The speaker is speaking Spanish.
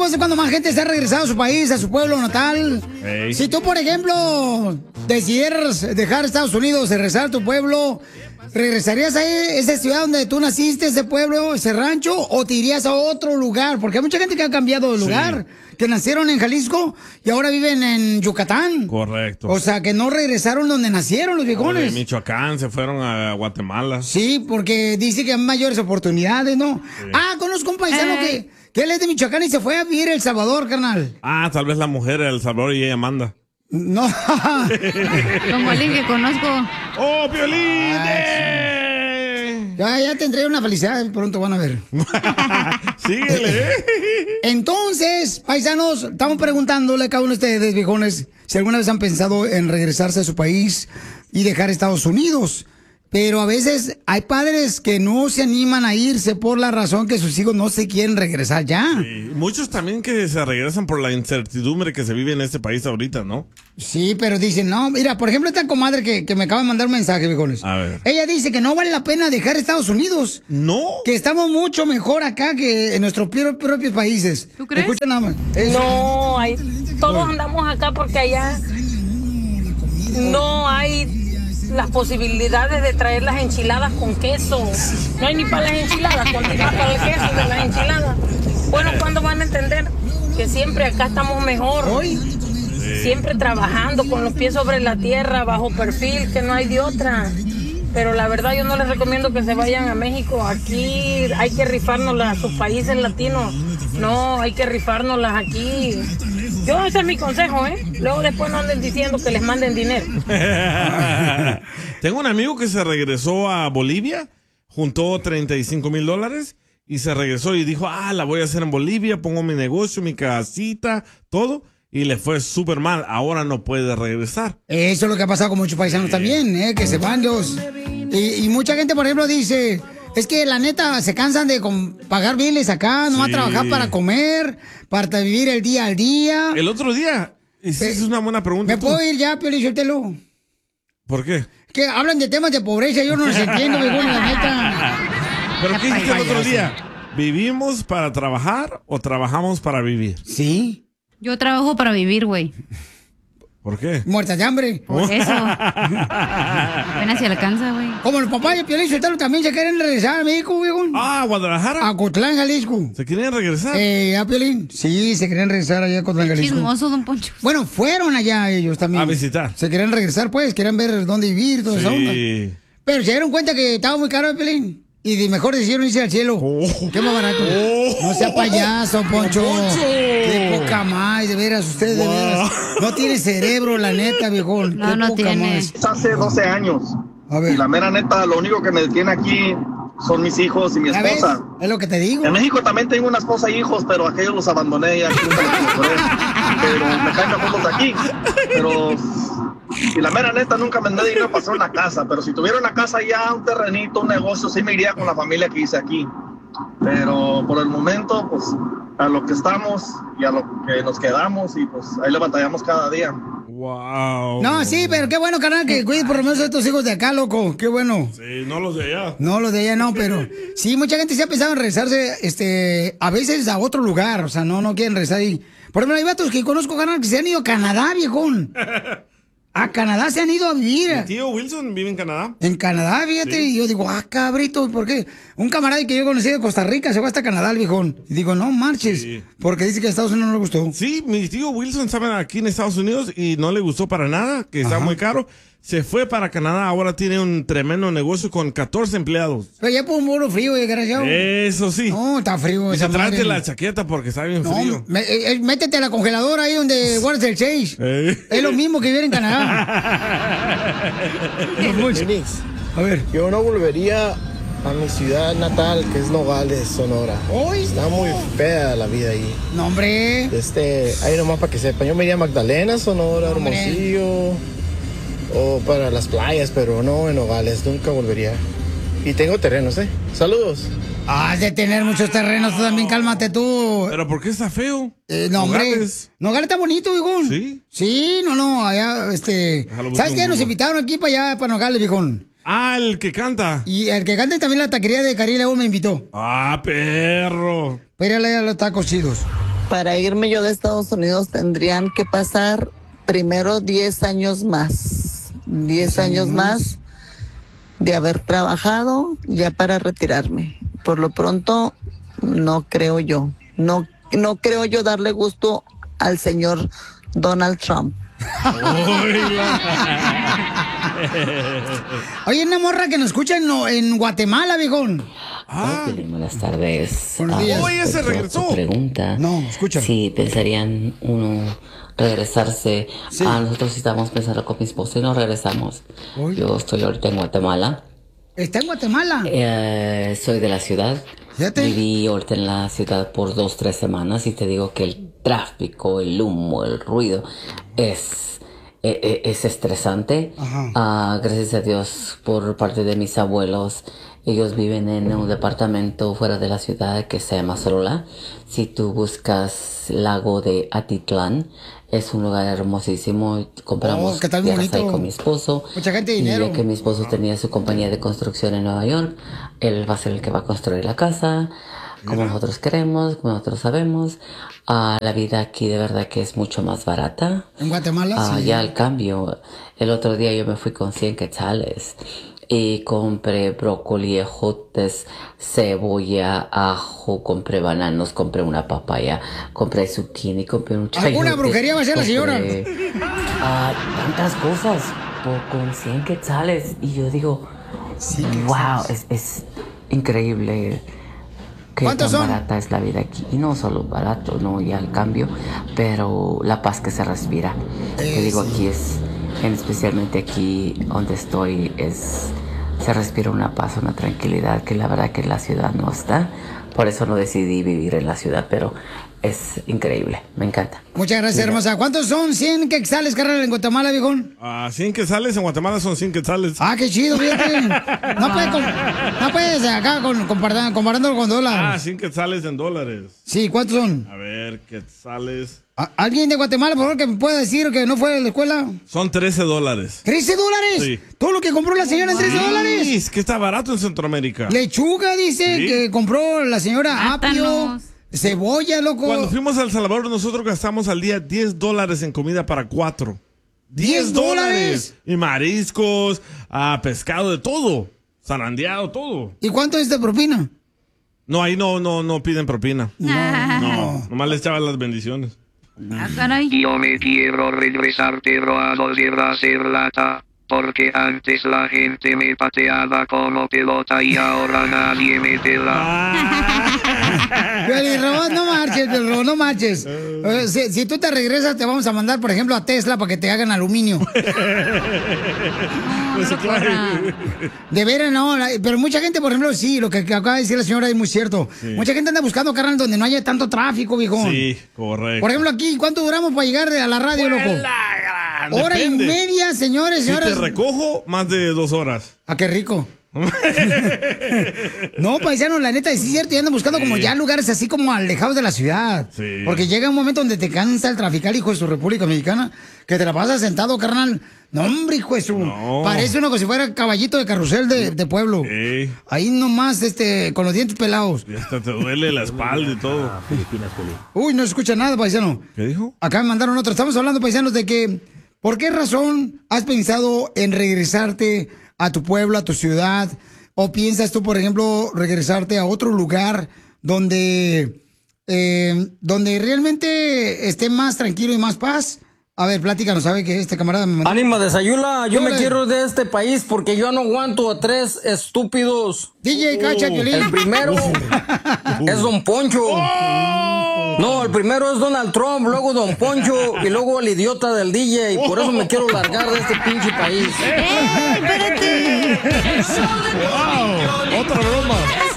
entonces cuando más gente se ha regresado a su país, a su pueblo natal. Ey. Si tú, por ejemplo, decidieras dejar Estados Unidos y regresar a tu pueblo, ¿regresarías a esa ciudad donde tú naciste, ese pueblo, ese rancho, o te irías a otro lugar? Porque hay mucha gente que ha cambiado de lugar, que nacieron en Jalisco y ahora viven en Yucatán. Correcto. O sea, que no regresaron donde nacieron los O de viejones. Michoacán se fueron a Guatemala. Sí, porque dice que hay mayores oportunidades, ¿no? Sí. Ah, conozco un paisano que él es de Michoacán y se fue a vivir a El Salvador, carnal. Ah, tal vez la mujer de El Salvador y ella manda. No. Como alguien que conozco. ¡Oh, Piolín! Ya tendré una felicidad, pronto van a ver. Síguele. Entonces, paisanos, estamos preguntándole a cada uno de ustedes, viejones, si alguna vez han pensado en regresarse a su país y dejar Estados Unidos. Pero a veces hay padres que no se animan a irse por la razón que sus hijos no se quieren regresar ya. Sí, muchos también que se regresan por la incertidumbre que se vive en este país ahorita, ¿no? Sí, pero dicen, no, mira, por ejemplo, esta comadre que me acaba de mandar un mensaje, viejones. A ver. Ella dice que no vale la pena dejar Estados Unidos. No. Que estamos mucho mejor acá que en nuestros propios países. ¿Tú crees? Escucha nada más. No, todos andamos acá porque allá no hay las posibilidades de traer las enchiladas con queso. No hay ni para las enchiladas, continúa para el queso de las enchiladas. Bueno, ¿cuándo van a entender que siempre acá estamos mejor? Siempre trabajando con los pies sobre la tierra, bajo perfil, que no hay de otra. Pero la verdad yo no les recomiendo que se vayan a México. Aquí hay que rifárnoslas a sus países latinos. No, hay que rifárnoslas aquí. Ese es mi consejo, ¿eh? Luego después no anden diciendo que les manden dinero. Tengo un amigo que se regresó a Bolivia, juntó $35,000 y se regresó y dijo, la voy a hacer en Bolivia, pongo mi negocio, mi casita, todo. Y le fue súper mal. Ahora no puede regresar. Eso es lo que ha pasado con muchos paisanos también, que se van los... Y mucha gente, por ejemplo, dice... Es que la neta se cansan de pagar biles acá, no va a trabajar para comer, para vivir el día al día. El otro día, esa es una buena pregunta. ¿Me puedo ir ya, Piolichotelo? ¿Por qué? Que hablan de temas de pobreza, yo no los entiendo, mejor, la neta. ¿Pero qué dijiste el otro día? ¿Vivimos para trabajar o trabajamos para vivir? Sí. Yo trabajo para vivir, güey. ¿Por qué? Muerta de hambre. Por eso. Apenas se alcanza, güey. Como los papás de Piolichotelo también se quieren regresar a México, viejo. ¿A Guadalajara? A Cotlán, Jalisco. ¿Se quieren regresar? ¿A Piolín? Sí, se querían regresar allá a Cotlán, Jalisco. Chismoso, don Poncho. Bueno, fueron allá ellos también. A visitar. Se querían regresar, pues, querían ver dónde vivir, toda esa onda. Pero se dieron cuenta que estaba muy caro el Piolín. Y mejor decidieron irse al cielo. Qué más barato. No sea payaso, Poncho. Qué poca más, de veras, usted de veras. No tiene cerebro, la neta, viejón. No, no tiene. Hace 12 años. A ver. Y la mera neta, lo único que me detiene aquí son mis hijos y mi ¿Ya ves? esposa. Es lo que te digo. En México también tengo una esposa y hijos, pero aquellos los abandoné y aquí nunca los encontré. Pero me caen mejor los de aquí. Pero... Y la mera neta, nunca me mandé dinero para hacer una casa, pero si tuviera una casa ya, un terrenito, un negocio, sí me iría con la familia que hice aquí. Pero por el momento, pues, a lo que estamos y a lo que nos quedamos y pues ahí le batallamos cada día. Wow. No, sí, pero qué bueno, carnal, que cuides por lo menos a estos hijos de acá, loco. Qué bueno. Sí, no los de allá. No, los de allá no, pero sí, mucha gente se ha pensado en regresarse, a veces a otro lugar, o sea, no quieren regresar ahí. Por ejemplo, hay vatos que conozco, carnal, que se han ido a Canadá, viejón. A Canadá se han ido a vivir. Mi tío Wilson vive en Canadá. En Canadá, fíjate, Sí. y yo digo, ¿por qué? Un camarada que yo conocí de Costa Rica se fue hasta Canadá, el viejón. Y digo, no marches, Sí. porque dice que a Estados Unidos no le gustó. Sí, mi tío Wilson estaba aquí en Estados Unidos y no le gustó para nada, que está muy caro. Se fue para Canadá, ahora tiene un tremendo negocio con 14 empleados. Pero ya por un muro frío, desgraciado. Eso sí. No, está frío. Y esa se tráete madre. la chaqueta porque está bien No, frío. métete a la congeladora ahí donde guardas el 6. Es lo mismo que vivir en Canadá. A ver. Yo no volvería a mi ciudad natal, que es Nogales, Sonora. Está muy fea la vida ahí. No, hombre. Ahí nomás para que sepan. Yo me iría a Magdalena, Sonora, Hombre. Hermosillo, o para las playas, pero no en Nogales, nunca volvería. Y tengo terrenos, ¿eh? Saludos. Has de tener muchos terrenos, tú también, cálmate tú. ¿Pero por qué está feo? No, hombre. Nogales. Nogales está bonito, viejón. ¿Sí? Sí, no, allá, Déjalo buscar ¿sabes un qué? Nos Google. invitaron aquí para allá, para Nogales, viejón. Ah, el que canta. Y el que canta también la taquería de Cari León me invitó. Ah, perro. Para ir a los tacos chidos. Para irme yo de Estados Unidos tendrían que pasar primero 10 años más. 10 años más de haber trabajado ya para retirarme. Por lo pronto, no creo yo. No creo yo darle gusto al señor Donald Trump. Oye, una morra que nos escucha en Guatemala, viejón. Buenas tardes. Buenos días. Oye, se regresó. Pregunta. No, escucha. Si pensarían uno regresarse. Sí. Nosotros sí estamos pensando con mi esposo y nos regresamos. Uy. Yo estoy ahorita en Guatemala. ¿Está en Guatemala? Soy de la ciudad. Fíjate. Viví ahorita en la ciudad por 2-3 semanas y te digo que el tráfico, el humo, el ruido es estresante. Gracias a Dios por parte de mis abuelos. Ellos viven en un departamento fuera de la ciudad que se llama Sorola. Si tú buscas Lago de Atitlán, es un lugar hermosísimo. Compramos ¿qué tal tierras bonito? ahí con mi esposo. Mucha gente de Y dinero. ya que mi esposo tenía su compañía de construcción en Nueva York, él va a ser el que va a construir la casa, como nosotros queremos, como nosotros sabemos. La vida aquí de verdad que es mucho más barata. ¿En Guatemala? Sí. Ya al cambio, el otro día yo me fui con 100 quetzales y compré brócoli, ejotes, cebolla, ajo, compré bananos, compré una papaya, compré zucchini, compré un chayote. ¿Alguna brujería va a hacer la señora? Tantas cosas con 100 quetzales. Y yo digo, wow, es increíble. Qué ¿Cuántos tan son? barata es la vida aquí. Y no solo barato, no, ya al cambio, pero la paz que se respira. Te digo, aquí especialmente aquí donde estoy, se respira una paz, una tranquilidad que la verdad que en la ciudad no está. Por eso no decidí vivir en la ciudad, pero es increíble, me encanta. Muchas gracias, hermosa. ¿Cuántos son 100 quetzales, carnal, en Guatemala, viejón? 100 quetzales, en Guatemala son 100 quetzales. Qué chido, fíjate. No puedes acá comparándolo con dólares. 100 quetzales en dólares. Sí, ¿cuántos son? A ver, quetzales. ¿Alguien de Guatemala, por favor, que me pueda decir que no fue a la escuela? Son $13. ¿$13? Sí. ¿Todo lo que compró la señora en $13? Sí, es que está barato en Centroamérica. Lechuga, dice, Sí. que compró la señora apio, cebolla, loco. Cuando fuimos a El Salvador, nosotros gastamos al día $10 en comida para 4. $10. Y mariscos, pescado, de todo. Zarandeado, todo. ¿Y cuánto es de propina? No, ahí no piden propina. No, nomás les echaban las bendiciones. Yo me quiero regresar, pero a no ir a hacer lata, porque antes la gente me pateaba como pelota y ahora nadie me pela. Pelirrobo, no marches. Si tú te regresas, te vamos a mandar, por ejemplo, a Tesla para que te hagan aluminio. De veras, no. Pero mucha gente, por ejemplo, sí, lo que acaba de decir la señora es muy cierto. Sí. Mucha gente anda buscando carnal donde no haya tanto tráfico, viejo. Sí, correcto. Por ejemplo, aquí, ¿cuánto duramos para llegar a la radio, loco? Hora Depende. y media, señores, Si señoras. te recojo, más de 2 horas. Qué rico. No, paisano, la neta, sí es cierto, y andan buscando como ya lugares así como alejados de la ciudad. Sí. Porque llega un momento donde te cansa el traficar, hijo de su República Mexicana, que te la pasas sentado, carnal. No, hombre, hijo de su... No. Parece uno como si fuera caballito de carrusel de pueblo. Sí. Ahí nomás, con los dientes pelados. Y hasta te duele la espalda y todo. Uy, no se escucha nada, paisano. ¿Qué dijo? Acá me mandaron otro. Estamos hablando, paisanos, de que... ¿Por qué razón has pensado en regresarte a tu pueblo, a tu ciudad? ¿O piensas tú, por ejemplo, regresarte a otro lugar donde realmente esté más tranquilo y más paz? A ver, pláticanos, ¿sabe que este camarada me mandó? Ánima de Sayula, yo me Órale. quiero ir de este país porque yo no aguanto a 3 estúpidos. DJ Cacha, Piolín. El primero es Don Poncho. No, el primero es Donald Trump, luego Don Poncho y luego el idiota del DJ. Por eso me quiero largar de este pinche país. ¡Wow! ¡Otra broma!